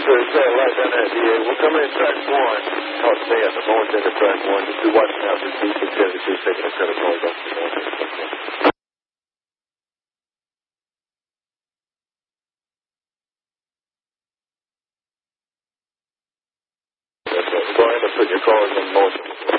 There's right down there, DA. We'll come in track 1. Oh, stay at the north end of track 1. Just be watching out for DC-72 taking a set of calls off the north end of track 1. Go ahead and put your cars on north.